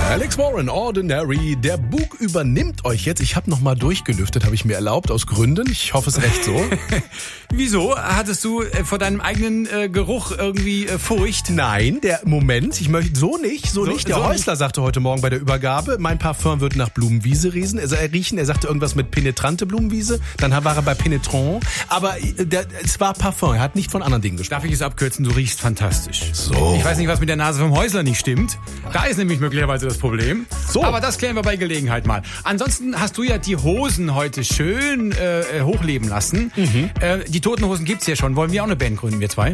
Alex Warren, Ordinary. Der Bug übernimmt euch jetzt. Ich habe nochmal durchgelüftet, habe ich mir erlaubt, aus Gründen. Ich hoffe, es recht so. Wieso? Hattest du vor deinem eigenen Geruch irgendwie Furcht? Nein, ich möchte so nicht. Der Häusler sagte heute Morgen bei der Übergabe, mein Parfum wird nach Blumenwiese riechen. Er sagte irgendwas mit penetrante Blumenwiese. Dann war er bei penetrant. Aber es war Parfum. Er hat nicht von anderen Dingen gesprochen. Darf ich es abkürzen? Du riechst fantastisch. So. Ich weiß nicht, was mit der Nase vom Häusler nicht stimmt. Da ist nämlich möglicherweise das Problem. So. Aber das klären wir bei Gelegenheit mal. Ansonsten hast du ja die Hosen heute schön hochleben lassen. Die Toten Hosen gibt's ja schon. Wollen wir auch eine Band gründen, wir zwei?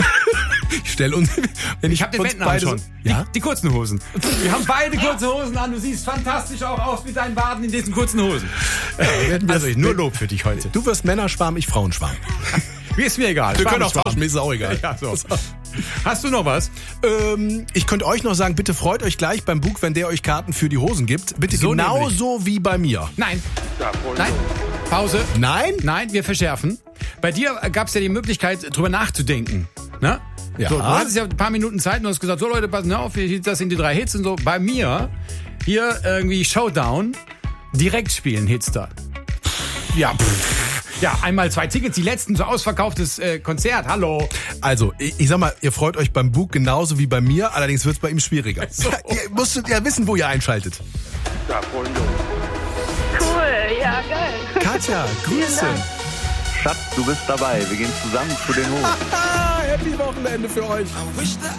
Ich habe den Bandnamen schon. Ja? Die kurzen Hosen. Wir haben beide kurze Hosen an. Du siehst fantastisch auch aus mit deinen Waden in diesen kurzen Hosen. Also nur Lob für dich heute. Du wirst Männerschwarm, ich Frauenschwarm. Mir ist mir egal. Wir können auch tauschen, mir ist auch egal. Ja, so. Hast du noch was? Ich könnte euch noch sagen, bitte freut euch gleich beim Bug, wenn der euch Karten für die Hosen gibt. Bitte so genauso wie bei mir. Nein. Nein. Pause. Nein? Nein, wir verschärfen. Bei dir gab es ja die Möglichkeit, drüber nachzudenken. Ne? Ja. So, du hattest ja ein paar Minuten Zeit und hast gesagt, so Leute, passen auf, das sind die 3 Hits und so. Bei mir, hier irgendwie Showdown, direkt spielen Hits da. Ja, Ja, einmal 2 Tickets, die letzten, so ausverkauftes Konzert, hallo. Also, ich sag mal, ihr freut euch beim Bug genauso wie bei mir, allerdings wird's bei ihm schwieriger. So. Ihr musstet ja wissen, wo ihr einschaltet. Ja, voll los. Cool, ja, geil. Katja, Grüße. Schatz, du bist dabei. Wir gehen zusammen zu den Hosen. Happy Wochenende für euch.